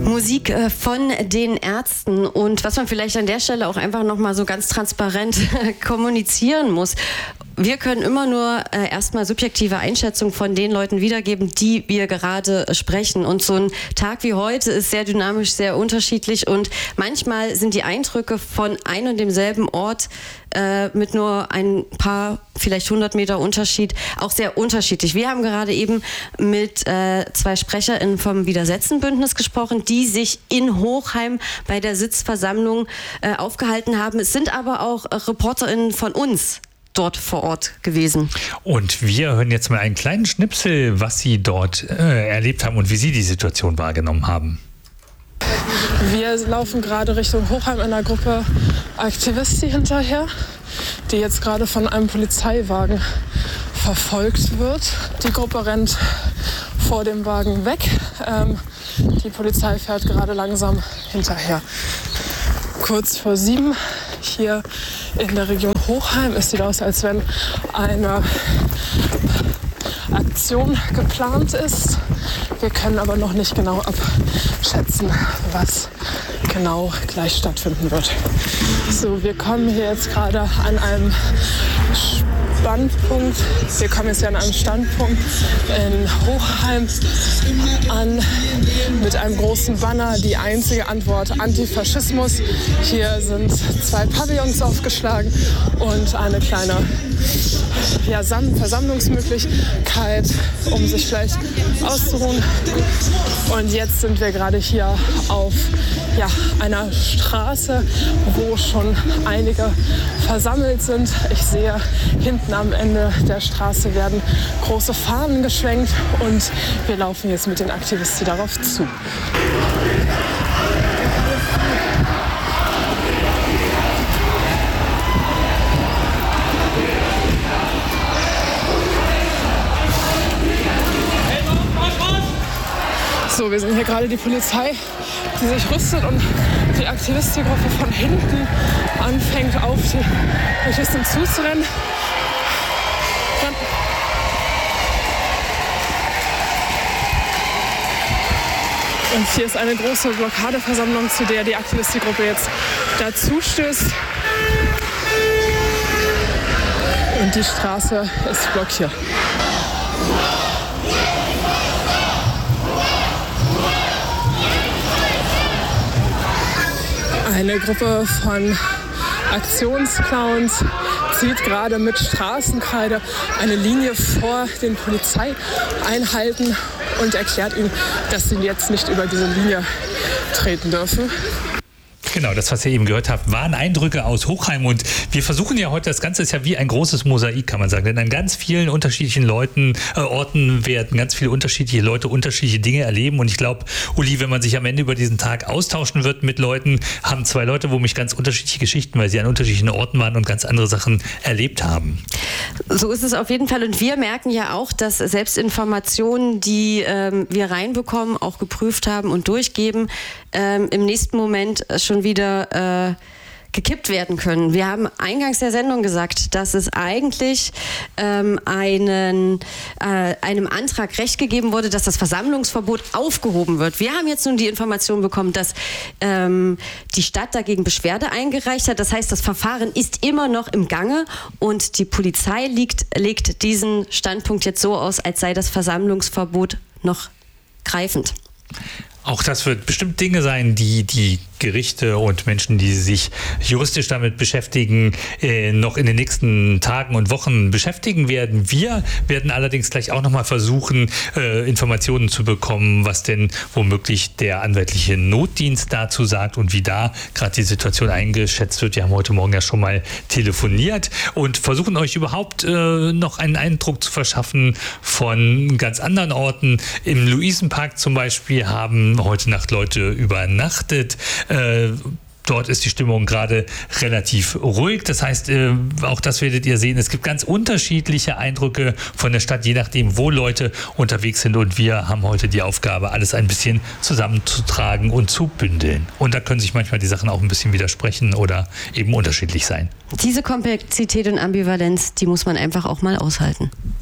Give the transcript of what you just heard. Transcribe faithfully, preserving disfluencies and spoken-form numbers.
Musik äh, von den Ärzten und was man vielleicht an der Stelle auch einfach nochmal so ganz transparent kommunizieren muss. Wir können immer nur äh, erstmal subjektive Einschätzungen von den Leuten wiedergeben, die wir gerade äh, sprechen. Und so ein Tag wie heute ist sehr dynamisch, sehr unterschiedlich und manchmal sind die Eindrücke von ein und demselben Ort äh, mit nur ein paar, vielleicht hundert Meter Unterschied auch sehr unterschiedlich. Wir haben gerade eben mit äh, zwei SprecherInnen vom Widersetzen-Bündnis gesprochen, die sich in Hochheim bei der Sitzversammlung äh, aufgehalten haben. Es sind aber auch äh, ReporterInnen von uns dort vor Ort gewesen. Und wir hören jetzt mal einen kleinen Schnipsel, was Sie dort äh, erlebt haben und wie Sie die Situation wahrgenommen haben. Wir laufen gerade Richtung Hochheim einer Gruppe Aktivisten hinterher, die jetzt gerade von einem Polizeiwagen verfolgt wird. Die Gruppe rennt vor dem Wagen weg. Ähm, die Polizei fährt gerade langsam hinterher. Kurz vor sieben hier in der Region Hochheim. Es sieht aus, als wenn eine Aktion geplant ist. Wir können aber noch nicht genau abschätzen, was genau gleich stattfinden wird. So, wir kommen hier jetzt gerade an einem Standpunkt. Wir kommen jetzt hier an einem Standpunkt in Hochheim an mit einem großen Banner. Die einzige Antwort: Antifaschismus. Hier sind zwei Pavillons aufgeschlagen und eine kleine ja, Versammlungsmöglichkeit, um sich vielleicht auszuruhen. Und jetzt sind wir gerade hier auf ja, einer Straße, wo schon einige versammelt sind. Ich sehe, hinten am Ende der Straße werden große Fahnen geschwenkt und wir laufen jetzt mit den Aktivisten darauf zu. So, wir sehen hier gerade die Polizei, die sich rüstet und die Aktivistengruppe von hinten anfängt, auf die Polizisten zuzurennen. Dann und hier ist eine große Blockadeversammlung, zu der die Aktivistengruppe jetzt dazu stößt. Und die Straße ist blockiert. Eine Gruppe von Aktionsclowns zieht gerade mit Straßenkreide eine Linie vor den Polizeieinheiten und erklärt ihnen, dass sie jetzt nicht über diese Linie treten dürfen. Genau, das, was ihr eben gehört habt, waren Eindrücke aus Hochheim und wir versuchen ja heute, das Ganze ist ja wie ein großes Mosaik, kann man sagen, denn an ganz vielen unterschiedlichen Leuten, äh, Orten werden ganz viele unterschiedliche Leute unterschiedliche Dinge erleben und ich glaube, Uli, wenn man sich am Ende über diesen Tag austauschen wird mit Leuten, haben zwei Leute womöglich ganz unterschiedliche Geschichten, weil sie an unterschiedlichen Orten waren und ganz andere Sachen erlebt haben. So ist es auf jeden Fall und wir merken ja auch, dass selbst Informationen, die ähm, wir reinbekommen, auch geprüft haben und durchgeben, ähm, im nächsten Moment schon wieder äh, gekippt werden können. Wir haben eingangs der Sendung gesagt, dass es eigentlich ähm, einen, äh, einem Antrag Recht gegeben wurde, dass das Versammlungsverbot aufgehoben wird. Wir haben jetzt nun die Information bekommen, dass ähm, die Stadt dagegen Beschwerde eingereicht hat. Das heißt, das Verfahren ist immer noch im Gange und die Polizei liegt, legt diesen Standpunkt jetzt so aus, als sei das Versammlungsverbot noch greifend. Auch das wird bestimmt Dinge sein, die die Gerichte und Menschen, die sich juristisch damit beschäftigen, äh, noch in den nächsten Tagen und Wochen beschäftigen werden. Wir werden allerdings gleich auch nochmal versuchen, äh, Informationen zu bekommen, was denn womöglich der anwaltliche Notdienst dazu sagt und wie da gerade die Situation eingeschätzt wird. Wir haben heute Morgen ja schon mal telefoniert und versuchen euch überhaupt äh, noch einen Eindruck zu verschaffen von ganz anderen Orten. Im Luisenpark zum Beispiel haben heute Nacht Leute übernachtet. Äh, dort ist die Stimmung gerade relativ ruhig. Das heißt, äh, auch das werdet ihr sehen. Es gibt ganz unterschiedliche Eindrücke von der Stadt, je nachdem, wo Leute unterwegs sind. Und wir haben heute die Aufgabe, alles ein bisschen zusammenzutragen und zu bündeln. Und da können sich manchmal die Sachen auch ein bisschen widersprechen oder eben unterschiedlich sein. Diese Komplexität und Ambivalenz, die muss man einfach auch mal aushalten.